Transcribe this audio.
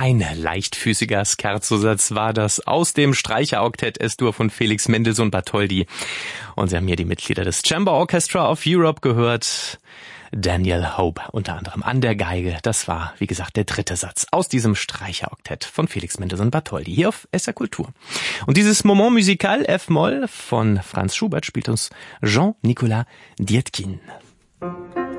Ein leichtfüßiger Scherzosatz war das aus dem Streicheroktett S-Dur von Felix Mendelssohn Bartholdy. Und Sie haben hier die Mitglieder des Chamber Orchestra of Europe gehört. Daniel Hope unter anderem an der Geige. Das war, wie gesagt, der dritte Satz aus diesem Streicheroktett von Felix Mendelssohn Bartholdy hier auf SR Kultur. Und dieses Moment musical F-Moll von Franz Schubert spielt uns Jean-Nicolas Dietkin.